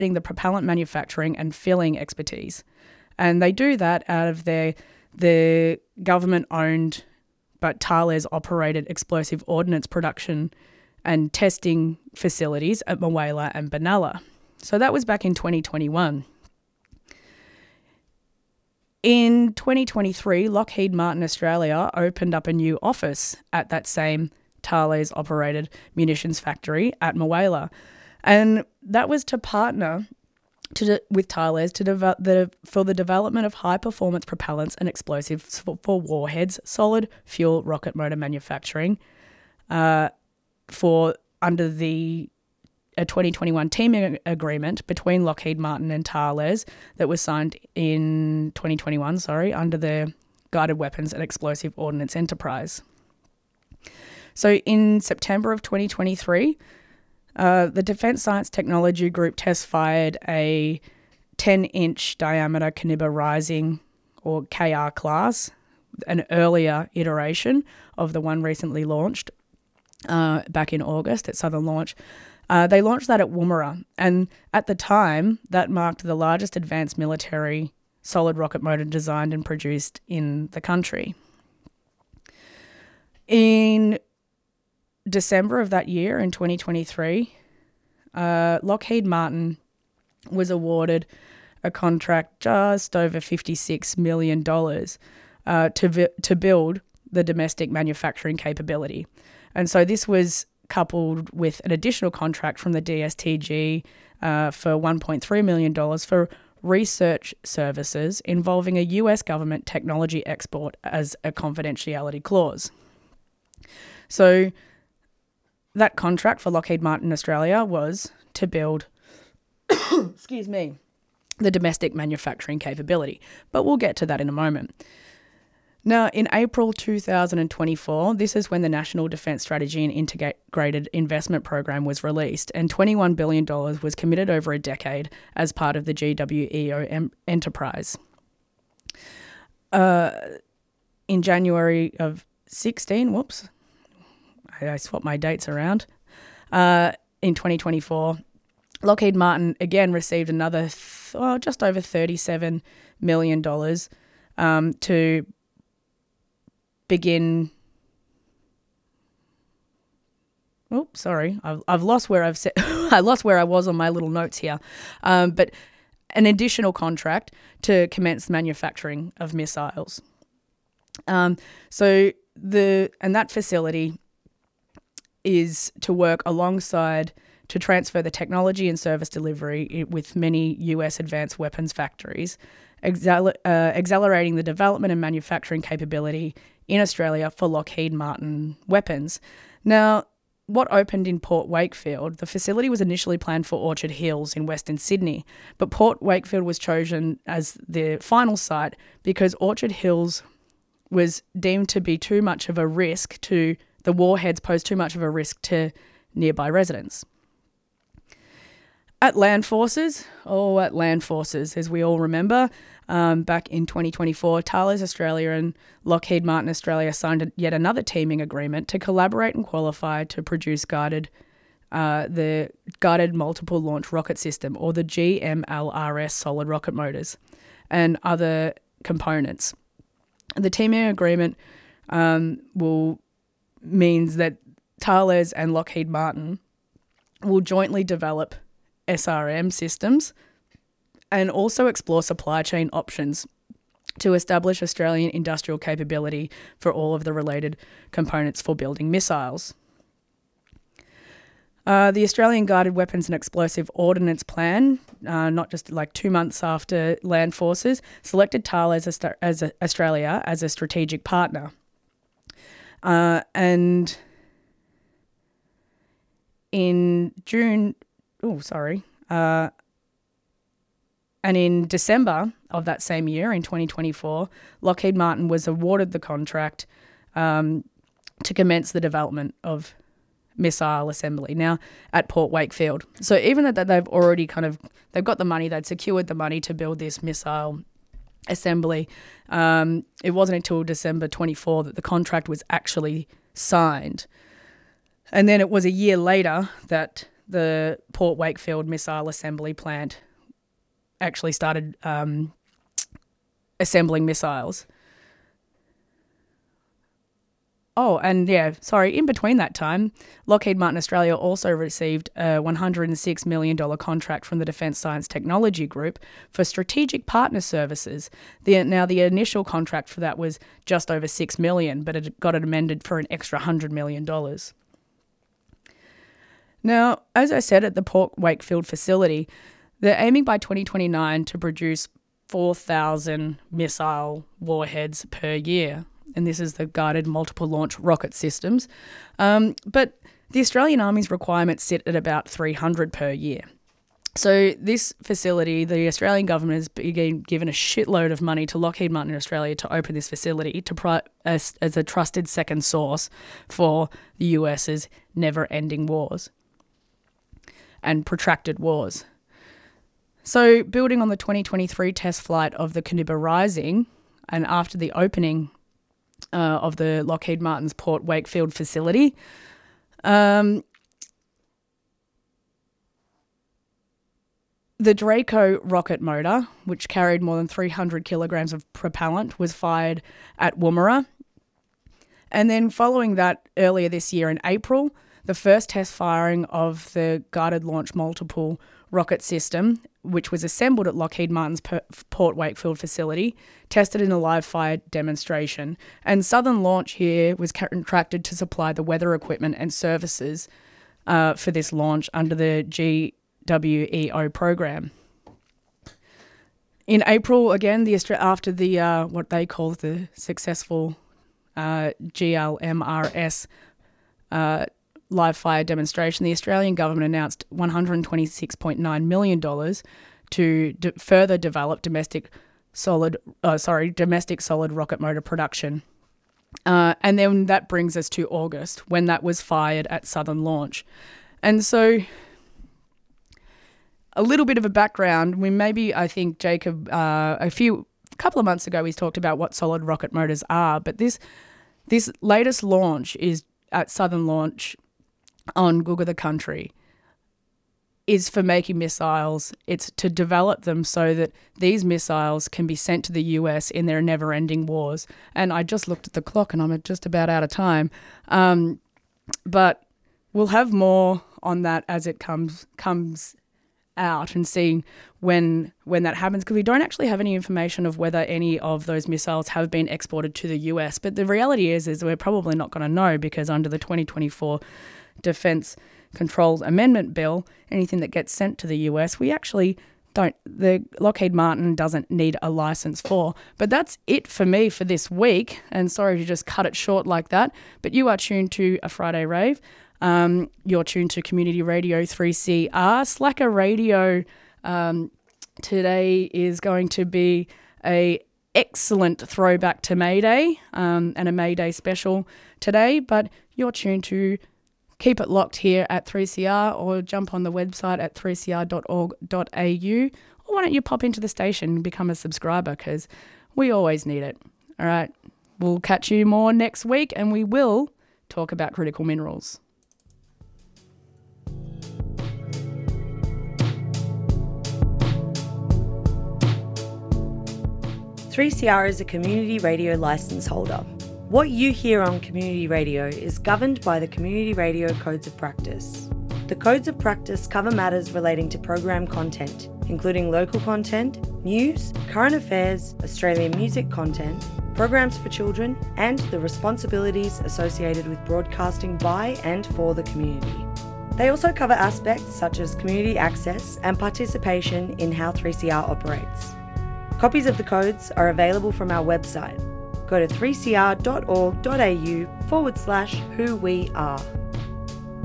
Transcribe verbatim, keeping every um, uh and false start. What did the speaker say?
the propellant manufacturing and filling expertise. And they do that out of their the government-owned but Thales-operated explosive ordnance production and testing facilities at Mawela and Benalla. So that was back in twenty twenty-one. In twenty twenty-three, Lockheed Martin Australia opened up a new office at that same Thales-operated munitions factory at Mawela. And that was to partner to de- with Thales to develop the, for the development of high-performance propellants and explosives for, for warheads, solid fuel rocket motor manufacturing, uh, for under the a twenty twenty-one teaming agreement between Lockheed Martin and Thales that was signed in twenty twenty-one, sorry, under the Guided Weapons and Explosive Ordnance Enterprise. So in September of twenty twenty-three, uh, the Defence Science Technology Group test-fired a ten-inch diameter Kaniba Rising, or K R class, an earlier iteration of the one recently launched uh, back in August at Southern Launch. Uh, they launched that at Woomera, and at the time, that marked the largest advanced military solid rocket motor designed and produced in the country. In December of that year, in twenty twenty-three, uh, Lockheed Martin was awarded a contract just over fifty-six million dollars uh, to, vi- to build the domestic manufacturing capability. And so this was coupled with an additional contract from the D S T G uh, for one point three million dollars for research services involving a U S government technology export as a confidentiality clause. So that contract for Lockheed Martin Australia was to build, excuse me, the domestic manufacturing capability. But we'll get to that in a moment. Now, in April two thousand twenty-four, this is when the National Defence Strategy and Integrated Investment Program was released, and twenty-one billion dollars was committed over a decade as part of the G W E O em- enterprise. Uh, in January of sixteen, whoops, I, I swapped my dates around. Uh, in twenty twenty-four, Lockheed Martin again received another th- oh, just over thirty-seven million dollars um, to begin. Oh, sorry, I've I've lost where I've set. I lost where I was on my little notes here. Um, but an additional contract to commence manufacturing of missiles. Um, so the and that facility is to work alongside to transfer the technology and service delivery with many U S advanced weapons factories, excel- uh, accelerating the development and manufacturing capability in Australia for Lockheed Martin weapons. Now, what opened in Port Wakefield, the facility was initially planned for Orchard Hills in Western Sydney, but Port Wakefield was chosen as the final site because Orchard Hills was deemed to be too much of a risk to, the warheads posed too much of a risk to nearby residents. At Land Forces, oh, at Land Forces, as we all remember, um, back in twenty twenty-four, Thales Australia and Lockheed Martin Australia signed yet another teaming agreement to collaborate and qualify to produce guided, uh, the Guided Multiple Launch Rocket System, or the G M L R S solid rocket motors, and other components. The teaming agreement um, will means that Thales and Lockheed Martin will jointly develop S R M systems and also explore supply chain options to establish Australian industrial capability for all of the related components for building missiles. Uh, the Australian Guided Weapons and Explosive Ordnance Plan, uh, not just like two months after Land Forces, selected Thales as, as a, Australia as a strategic partner. Uh, and in June, oh, sorry, uh, and in December of that same year, in twenty twenty-four, Lockheed Martin was awarded the contract um, to commence the development of missile assembly now at Port Wakefield. So even that they've already kind of, they've got the money, they'd secured the money to build this missile assembly, um, it wasn't until December twenty-fourth that the contract was actually signed. And then it was a year later that the Port Wakefield Missile Assembly Plant actually started um, assembling missiles. Oh, and yeah, sorry, in between that time, Lockheed Martin Australia also received a one hundred six million dollars contract from the Defence Science Technology Group for strategic partner services. The, now, the initial contract for that was just over six million dollars, but it got it amended for an extra one hundred million dollars. Now, as I said, at the Port Wakefield facility, they're aiming by twenty twenty-nine to produce four thousand missile warheads per year. And this is the guided multiple launch rocket systems. Um, but the Australian Army's requirements sit at about three hundred per year. So this facility, the Australian government has been given a shitload of money to Lockheed Martin Australia to open this facility to pri- as, as a trusted second source for the US's never-ending wars and protracted wars. So building on the twenty twenty-three test flight of the Caniba Rising, and after the opening uh, of the Lockheed Martin's Port Wakefield facility, um, the Draco rocket motor, which carried more than three hundred kilograms of propellant, was fired at Woomera. And then following that, earlier this year in April, the first test firing of the Guided Launch Multiple rocket system, which was assembled at Lockheed Martin's Port Wakefield facility, tested in a live fire demonstration. And Southern Launch here was contracted to supply the weather equipment and services uh, for this launch under the G W E O program. In April, again, the after the uh, what they call the successful uh, G L M R S uh, live fire demonstration, the Australian government announced one hundred twenty-six point nine million dollars to d- further develop domestic solid, uh, sorry, domestic solid rocket motor production. Uh, and then that brings us to August, when that was fired at Southern Launch. And so, a little bit of a background. We maybe, I think Jacob, uh, a few, a couple of months ago, he's talked about what solid rocket motors are. But this, this latest launch is at Southern Launch on Googa the country, is for making missiles. It's to develop them so that these missiles can be sent to the U S in their never-ending wars. And I just looked at the clock and I'm just about out of time. Um, but we'll have more on that as it comes comes out and seeing when when that happens, because we don't actually have any information of whether any of those missiles have been exported to the U S. But the reality is, is we're probably not going to know, because under the twenty twenty-four Defence Controls Amendment Bill, anything that gets sent to the U S, we actually don't, the Lockheed Martin doesn't need a license for. But that's it for me for this week. And sorry to just cut it short like that, but you are tuned to A Friday Rave. Um, you're tuned to Community Radio three C R. Slacker Radio um, today is going to be a excellent throwback to May Day um, and a May Day special today, but you're tuned to keep it locked here at three C R, or jump on the website at three c r dot org dot a u, or why don't you pop into the station and become a subscriber, because we always need it. All right, we'll catch you more next week, and we will talk about critical minerals. three C R is a community radio licence holder. What you hear on community radio is governed by the Community Radio Codes of Practice. The Codes of Practice cover matters relating to program content, including local content, news, current affairs, Australian music content, programs for children, and the responsibilities associated with broadcasting by and for the community. They also cover aspects such as community access and participation in how three C R operates. Copies of the codes are available from our website. Go to three c r dot org dot a u forward slash who we are.